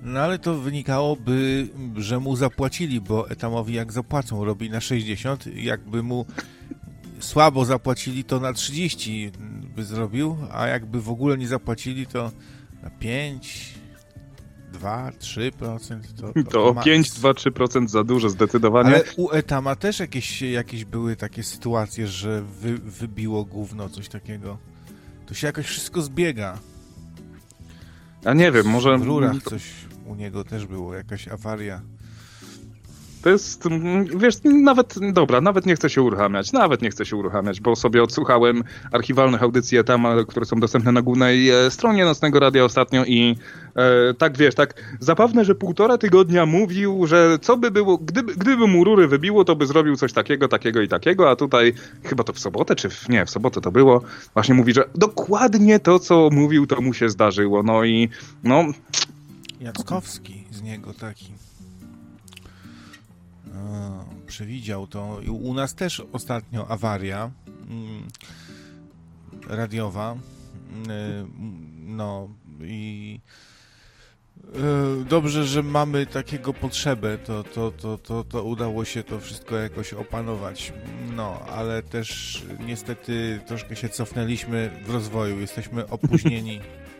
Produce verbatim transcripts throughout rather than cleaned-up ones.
No ale to wynikałoby, że mu zapłacili, bo Etamowi jak zapłacą, robi na sześćdziesiąt, jakby mu słabo zapłacili, to na trzydzieści by zrobił, a jakby w ogóle nie zapłacili, to na pięć, dwa, trzy procent. To, to, to o pięć, dwa, trzy procent za dużo zdecydowanie. Ale u Etama też jakieś, jakieś były takie sytuacje, że wy, wybiło gówno, coś takiego. To się jakoś wszystko zbiega. A nie wiem, może... W rurach coś u niego też było, jakaś awaria. To jest, wiesz, nawet, dobra, nawet nie chcę się uruchamiać, nawet nie chcę się uruchamiać, bo sobie odsłuchałem archiwalnych audycji Etama, które są dostępne na głównej stronie Nocnego Radia ostatnio i e, tak, wiesz, tak zabawne, że półtora tygodnia mówił, że co by było, gdyby, gdyby mu rury wybiło, to by zrobił coś takiego, takiego i takiego, a tutaj, chyba to w sobotę, czy w, nie, w sobotę to było, właśnie mówi, że dokładnie to, co mówił, to mu się zdarzyło, no i, no... Jackowski z niego taki... O, przewidział to. I u nas też ostatnio awaria mm, radiowa. Y, no i y, dobrze, że mamy takiego potrzebę. To, to, to, to, to udało się to wszystko jakoś opanować. No, ale też niestety troszkę się cofnęliśmy w rozwoju. Jesteśmy opóźnieni.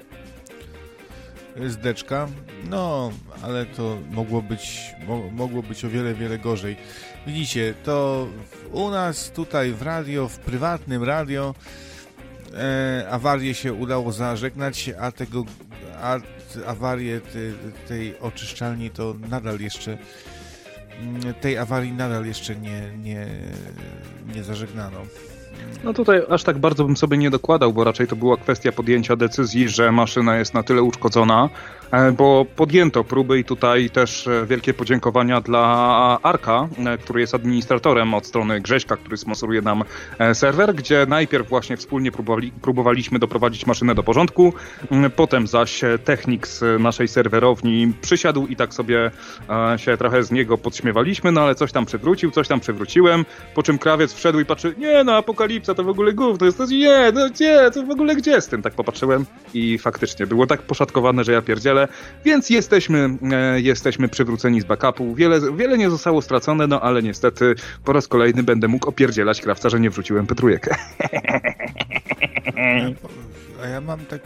Zdeczka, no, ale to mogło być, mo, mogło być o wiele, wiele gorzej. Widzicie, to w, u nas tutaj w radio, w prywatnym radio e, awarię się udało zażegnać, a tego, a awarię te, tej oczyszczalni to nadal jeszcze, tej awarii nadal jeszcze nie, nie, nie zażegnano. No tutaj aż tak bardzo bym sobie nie dokładał, bo raczej to była kwestia podjęcia decyzji, że maszyna jest na tyle uszkodzona, bo podjęto próby i tutaj też wielkie podziękowania dla Arka, który jest administratorem od strony Grześka, który sponsoruje nam serwer, gdzie najpierw właśnie wspólnie próbowali, próbowaliśmy doprowadzić maszynę do porządku, potem zaś technik z naszej serwerowni przysiadł i tak sobie się trochę z niego podśmiewaliśmy, no ale coś tam przywrócił, coś tam przywróciłem, po czym krawiec wszedł i patrzy, nie no, apokalipsa to w ogóle gówno, jest to nie, no gdzie, to w ogóle gdzie z tym? Tak popatrzyłem i faktycznie było tak poszatkowane, że ja pierdzielę, więc jesteśmy, e, jesteśmy przywróceni z backupu, wiele, wiele nie zostało stracone, no ale niestety po raz kolejny będę mógł opierdzielać krawca, że nie wrzuciłem P trzy. A ja mam tak...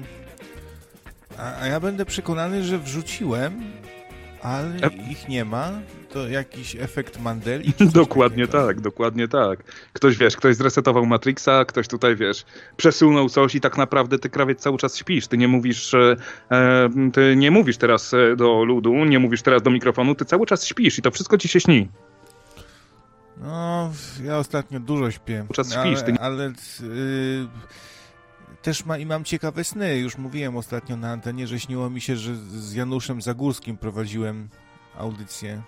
A, a ja będę przekonany, że wrzuciłem, ale ich nie ma. To jakiś efekt Mandeli? Dokładnie tak, tak, dokładnie tak. Ktoś, wiesz, ktoś zresetował Matrixa, ktoś tutaj, wiesz, przesunął coś i tak naprawdę ty, krawiec, cały czas śpisz. Ty nie mówisz, e, ty nie mówisz teraz do ludu, nie mówisz teraz do mikrofonu, ty cały czas śpisz i to wszystko ci się śni. No, ja ostatnio dużo śpię. Cały czas śpisz. Ty nie... Ale... ale yy... Też ma, i mam ciekawe sny. Już mówiłem ostatnio na antenie, że śniło mi się, że z Januszem Zagórskim prowadziłem audycję.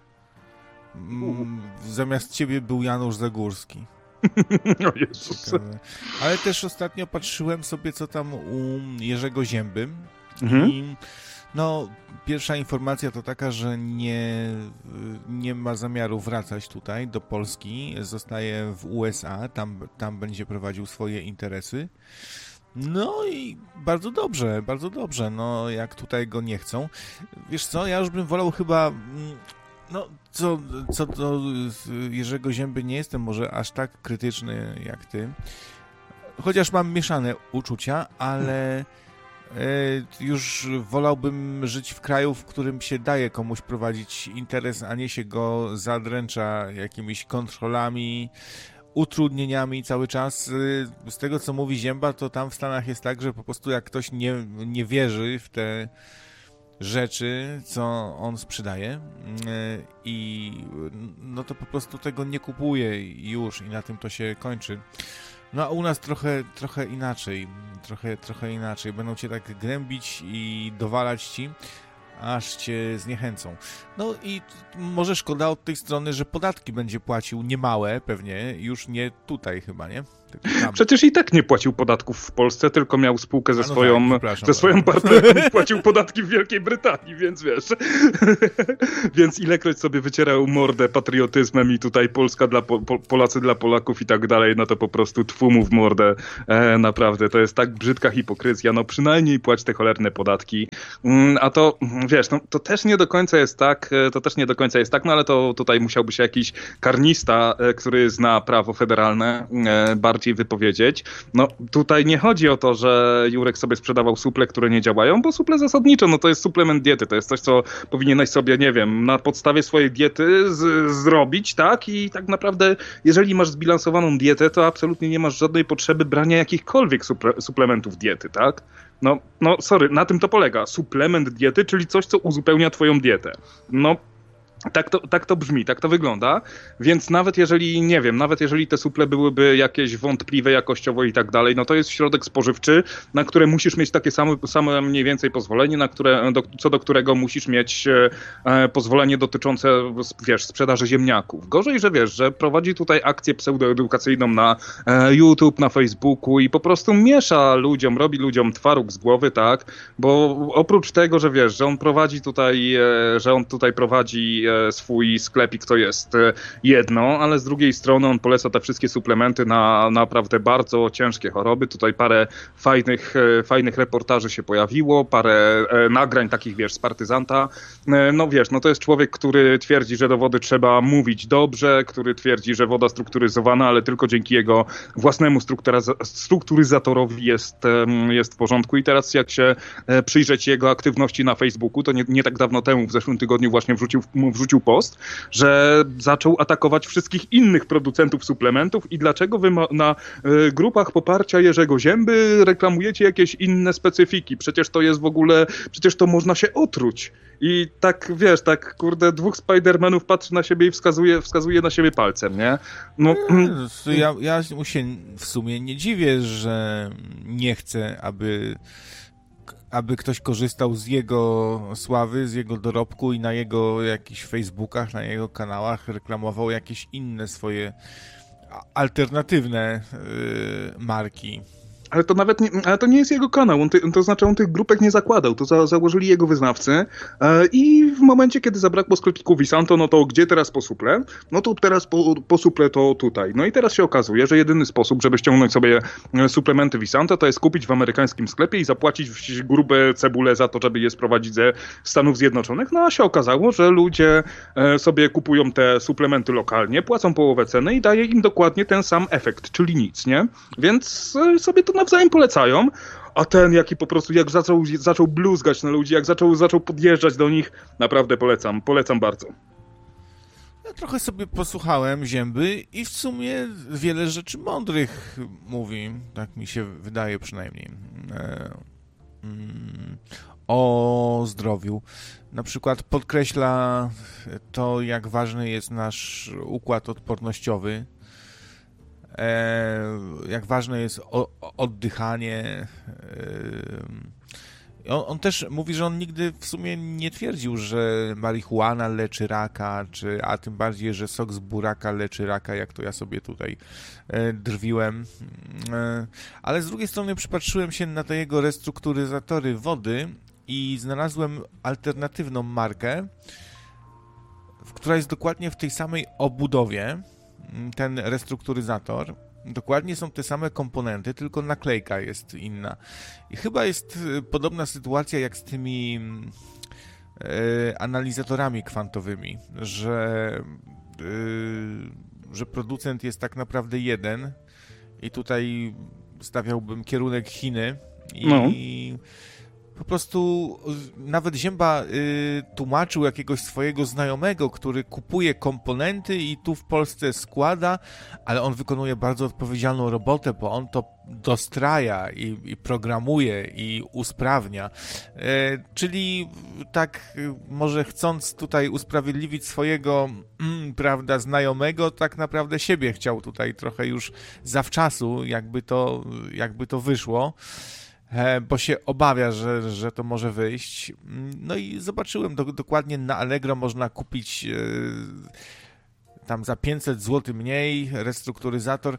Mm, zamiast ciebie był Janusz Zagórski. O Jezus. Ciekawe. Ale też ostatnio patrzyłem sobie, co tam u Jerzego Zięby. Mhm. I no, pierwsza informacja to taka, że nie, nie ma zamiaru wracać tutaj do Polski. Zostaje w U S A, tam, tam będzie prowadził swoje interesy. No i bardzo dobrze, bardzo dobrze, no jak tutaj go nie chcą. Wiesz co, ja już bym wolał chyba, no co, co do Jerzego Zięby nie jestem może aż tak krytyczny jak ty. Chociaż mam mieszane uczucia, ale już wolałbym żyć w kraju, w którym się daje komuś prowadzić interes, a nie się go zadręcza jakimiś kontrolami, utrudnieniami cały czas. Z tego, co mówi Zięba, to tam w Stanach jest tak, że po prostu jak ktoś nie, nie wierzy w te rzeczy, co on sprzedaje i no to po prostu tego nie kupuje i już, i na tym to się kończy. No a u nas trochę, trochę inaczej, trochę, trochę inaczej. Będą cię tak gnębić i dowalać ci, aż cię zniechęcą. No i może szkoda od tej strony, że podatki będzie płacił niemałe pewnie, już nie tutaj chyba, nie? Przecież i tak nie płacił podatków w Polsce, tylko miał spółkę ze no swoją, tak, ze swoją partnerką i płacił podatki w Wielkiej Brytanii, więc wiesz. Więc ilekroć sobie wycierał mordę patriotyzmem i tutaj Polska dla po, Polacy dla Polaków i tak dalej, no to po prostu tfu mu w mordę. E, naprawdę, to jest tak brzydka hipokryzja. No przynajmniej płać te cholerne podatki. Mm, a to, wiesz, no to też nie do końca jest tak, to też nie do końca jest tak, no ale to tutaj musiałby się jakiś karnista, który zna prawo federalne, e, bardziej wypowiedzieć. No tutaj nie chodzi o to, że Jurek sobie sprzedawał suple, które nie działają, bo suple zasadniczo, no to jest suplement diety, to jest coś, co powinieneś sobie, nie wiem, na podstawie swojej diety z, zrobić, tak? I tak naprawdę, jeżeli masz zbilansowaną dietę, to absolutnie nie masz żadnej potrzeby brania jakichkolwiek suple, suplementów diety, tak? No, no sorry, na tym to polega. Suplement diety, czyli coś, co uzupełnia twoją dietę. No, Tak to, tak to brzmi, tak to wygląda, więc nawet jeżeli, nie wiem, nawet jeżeli te suple byłyby jakieś wątpliwe jakościowo i tak dalej, no to jest środek spożywczy, na które musisz mieć takie same, same mniej więcej pozwolenie, na które, do, co do którego musisz mieć e, pozwolenie dotyczące, wiesz, sprzedaży ziemniaków. Gorzej, że wiesz, że prowadzi tutaj akcję pseudoedukacyjną na e, YouTube, na Facebooku i po prostu miesza ludziom, robi ludziom twaróg z głowy, tak, bo oprócz tego, że wiesz, że on prowadzi tutaj, e, że on tutaj prowadzi swój sklepik, to jest jedno, ale z drugiej strony on poleca te wszystkie suplementy na naprawdę bardzo ciężkie choroby. Tutaj parę fajnych, fajnych reportaży się pojawiło, parę nagrań takich, wiesz, z partyzanta. No wiesz, no to jest człowiek, który twierdzi, że do wody trzeba mówić dobrze, który twierdzi, że woda strukturyzowana, ale tylko dzięki jego własnemu strukturyzatorowi jest, jest w porządku. I teraz jak się przyjrzeć jego aktywności na Facebooku, to nie, nie tak dawno temu, w zeszłym tygodniu właśnie wrzucił wrzucił post, że zaczął atakować wszystkich innych producentów suplementów i dlaczego wy na y, grupach poparcia Jerzego Zięby reklamujecie jakieś inne specyfiki. Przecież to jest w ogóle, przecież to można się otruć. I tak, wiesz, tak, kurde, dwóch Spidermanów patrzy na siebie i wskazuje, wskazuje na siebie palcem, nie? No, ja, ja mu się w sumie nie dziwię, że nie chce, aby aby ktoś korzystał z jego sławy, z jego dorobku i na jego jakichś Facebookach, na jego kanałach reklamował jakieś inne swoje alternatywne yy, marki. Ale to nawet nie, ale to nie jest jego kanał, on ty, to znaczy on tych grupek nie zakładał, to za, założyli jego wyznawcy e, i w momencie, kiedy zabrakło sklepiku Visanto, no to gdzie teraz po suple? No to teraz po, po suple to tutaj. No i teraz się okazuje, że jedyny sposób, żeby ściągnąć sobie suplementy Visanto, to jest kupić w amerykańskim sklepie i zapłacić grube cebule za to, żeby je sprowadzić ze Stanów Zjednoczonych. No a się okazało, że ludzie e, sobie kupują te suplementy lokalnie, płacą połowę ceny i daje im dokładnie ten sam efekt, czyli nic, nie? Więc e, sobie to nawzajem polecają, a ten jaki po prostu jak zaczął, zaczął bluzgać na ludzi, jak zaczął, zaczął podjeżdżać do nich, naprawdę polecam, polecam bardzo. Ja trochę sobie posłuchałem Zięby i w sumie wiele rzeczy mądrych mówi, tak mi się wydaje przynajmniej, e, mm, o zdrowiu. Na przykład podkreśla to, jak ważny jest nasz układ odpornościowy, jak ważne jest oddychanie. On, on też mówi, że on nigdy w sumie nie twierdził, że marihuana leczy raka, czy, a tym bardziej, że sok z buraka leczy raka, jak to ja sobie tutaj drwiłem. Ale z drugiej strony przypatrzyłem się na te jego restrukturyzatory wody i znalazłem alternatywną markę, która jest dokładnie w tej samej obudowie, ten restrukturyzator. Dokładnie są te same komponenty, tylko naklejka jest inna. I chyba jest podobna sytuacja jak z tymi e, analizatorami kwantowymi, że, e, że producent jest tak naprawdę jeden i tutaj stawiałbym kierunek Chiny i no. Po prostu nawet Zięba y, tłumaczył jakiegoś swojego znajomego, który kupuje komponenty i tu w Polsce składa, ale on wykonuje bardzo odpowiedzialną robotę, bo on to dostraja i, i programuje i usprawnia. Y, czyli tak y, może chcąc tutaj usprawiedliwić swojego mm, prawda, znajomego, tak naprawdę siebie chciał tutaj trochę już zawczasu, jakby to, jakby to wyszło. Bo się obawia, że, że to może wyjść. No i zobaczyłem, do, dokładnie na Allegro można kupić e, tam za pięćset złotych mniej restrukturyzator.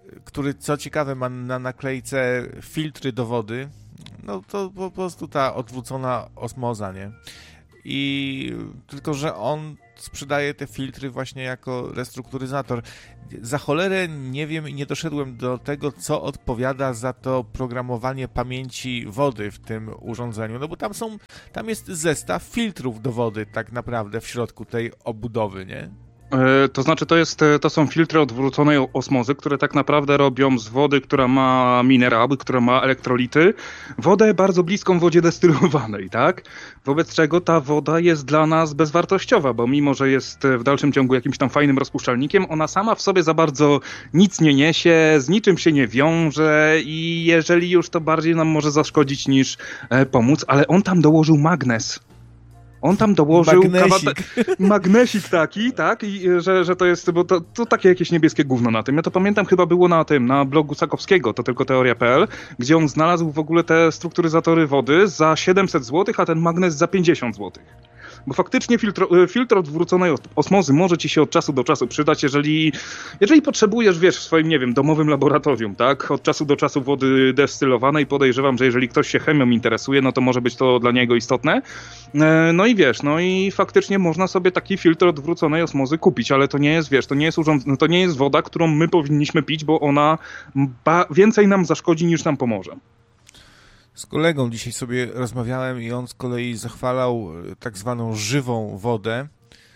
który co ciekawe ma na naklejce filtry do wody, no to po prostu ta odwrócona osmoza, nie? I tylko, że on sprzedaje te filtry właśnie jako restrukturyzator. Za cholerę nie wiem i nie doszedłem do tego, co odpowiada za to programowanie pamięci wody w tym urządzeniu, no bo tam są, tam jest zestaw filtrów do wody tak naprawdę w środku tej obudowy, nie? To znaczy, to, jest, to są filtry odwróconej osmozy, które tak naprawdę robią z wody, która ma minerały, która ma elektrolity, wodę bardzo bliską wodzie destylowanej, tak? Wobec czego ta woda jest dla nas bezwartościowa, bo mimo, że jest w dalszym ciągu jakimś tam fajnym rozpuszczalnikiem, ona sama w sobie za bardzo nic nie niesie, z niczym się nie wiąże i jeżeli już, to bardziej nam może zaszkodzić niż pomóc, ale on tam dołożył magnez. On tam dołożył magnesik, kawa- magnesik taki, tak, i że, że to jest, bo to, to takie jakieś niebieskie gówno na tym. Ja to pamiętam, chyba było na tym, na blogu Sakowskiego, to tylko teoria kropka pe el, gdzie on znalazł w ogóle te strukturyzatory wody za siedemset złotych, a ten magnes za pięćdziesiąt złotych. Bo faktycznie filtr, filtr odwróconej osmozy może ci się od czasu do czasu przydać, jeżeli, jeżeli potrzebujesz, wiesz, w swoim, nie wiem, domowym laboratorium, tak, od czasu do czasu wody destylowanej. Podejrzewam, że jeżeli ktoś się chemią interesuje, no to może być to dla niego istotne. No i wiesz, no i faktycznie można sobie taki filtr odwróconej osmozy kupić, ale to nie jest, wiesz, to nie jest, urząd- to nie jest woda, którą my powinniśmy pić, bo ona ba- więcej nam zaszkodzi niż nam pomoże. Z kolegą dzisiaj sobie rozmawiałem i on z kolei zachwalał tak zwaną żywą wodę.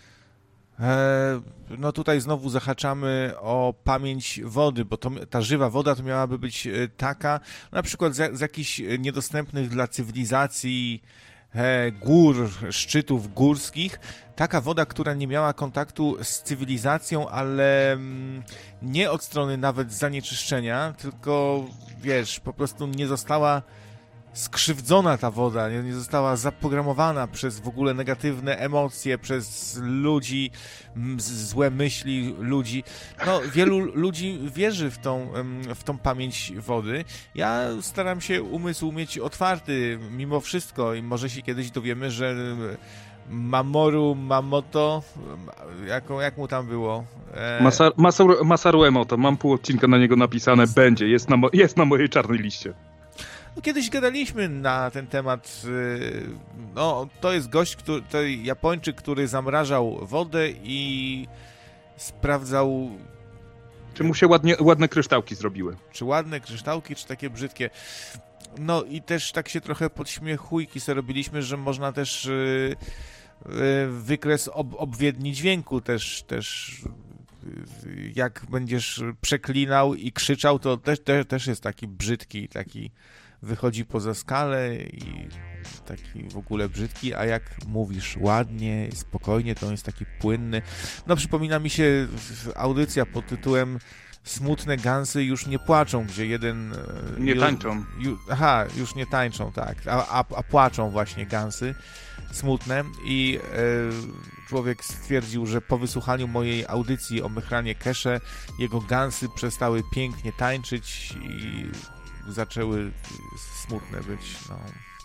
No tutaj znowu zahaczamy o pamięć wody, bo to, ta żywa woda to miałaby być taka, na przykład z, z jakichś niedostępnych dla cywilizacji gór, szczytów górskich, taka woda, która nie miała kontaktu z cywilizacją, ale nie od strony nawet zanieczyszczenia, tylko wiesz, po prostu nie została skrzywdzona ta woda, nie, nie została zaprogramowana przez w ogóle negatywne emocje, przez ludzi, m, złe myśli ludzi. No, wielu ludzi wierzy w tą, w tą pamięć wody. Ja staram się umysł mieć otwarty mimo wszystko i może się kiedyś dowiemy, że Mamoru Mamoto, jak, jak mu tam było? E... Masar, Masaru, Masaru Emoto, mam pół odcinka na niego napisane, będzie, jest na, mo- jest na mojej czarnej liście. No, kiedyś gadaliśmy na ten temat, no to jest gość, który, to Japończyk, który zamrażał wodę i sprawdzał... Czy mu się ładnie, ładne kryształki zrobiły. Czy ładne kryształki, czy takie brzydkie. No i też tak się trochę podśmiechujki sobie robiliśmy, że można też yy, yy, wykres ob, obwiedni dźwięku też, też yy, jak będziesz przeklinał i krzyczał, to też, te, też jest taki brzydki, taki wychodzi poza skalę i taki w ogóle brzydki, a jak mówisz ładnie, spokojnie, to on jest taki płynny. No przypomina mi się audycja pod tytułem Smutne Gansy już nie płaczą, gdzie jeden... Nie już, tańczą. Ju, aha, już nie tańczą, tak, a, a, a płaczą właśnie gansy smutne i e, człowiek stwierdził, że po wysłuchaniu mojej audycji o Mychranie Kesze jego gansy przestały pięknie tańczyć i zaczęły smutne być, no.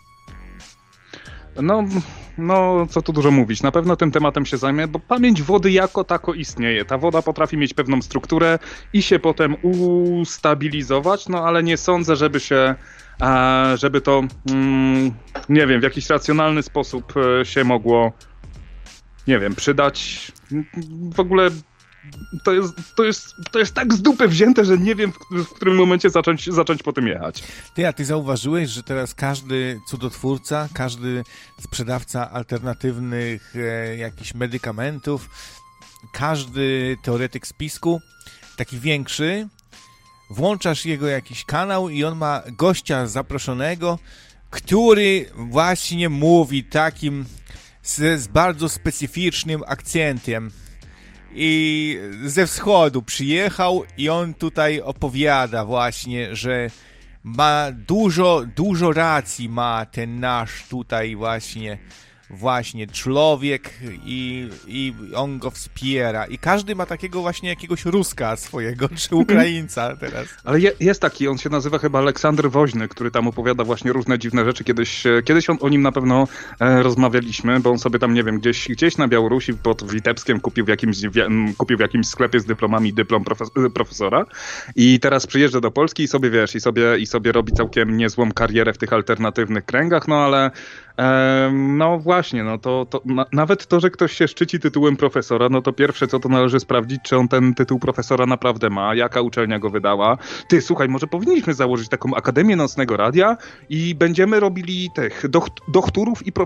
No, no, co tu dużo mówić. Na pewno tym tematem się zajmę, bo pamięć wody jako tako istnieje. Ta woda potrafi mieć pewną strukturę i się potem ustabilizować, no ale nie sądzę, żeby się, żeby to, nie wiem, w jakiś racjonalny sposób się mogło, nie wiem, przydać. W ogóle to jest, to jest, to jest tak z dupy wzięte, że nie wiem, w, w którym momencie zacząć, zacząć po tym jechać. Ty, a ty zauważyłeś, że teraz każdy cudotwórca, każdy sprzedawca alternatywnych e, jakichś medykamentów, każdy teoretyk spisku, taki większy, włączasz jego jakiś kanał i on ma gościa zaproszonego, który właśnie mówi takim z, z bardzo specyficznym akcentem. I ze wschodu przyjechał i on tutaj opowiada właśnie, że ma dużo, dużo racji ma ten nasz tutaj właśnie właśnie człowiek i, i on go wspiera. I każdy ma takiego właśnie jakiegoś Ruska swojego, czy Ukraińca teraz. Ale je, jest taki, on się nazywa chyba Aleksander Woźny, który tam opowiada właśnie różne dziwne rzeczy. Kiedyś, kiedyś on, o nim na pewno e, rozmawialiśmy, bo on sobie tam, nie wiem, gdzieś, gdzieś na Białorusi pod Witebskiem kupił w jakimś, w, kupił w jakimś sklepie z dyplomami dyplom profes, profesora i teraz przyjeżdża do Polski i sobie, wiesz, i sobie, i sobie robi całkiem niezłą karierę w tych alternatywnych kręgach, no ale e, no właśnie, no to, to na, nawet to, że ktoś się szczyci tytułem profesora, no to pierwsze co to należy sprawdzić, czy on ten tytuł profesora naprawdę ma, jaka uczelnia go wydała. Ty, słuchaj, może powinniśmy założyć taką Akademię Nocnego Radia i będziemy robili tych dokt- doktorów i profesorów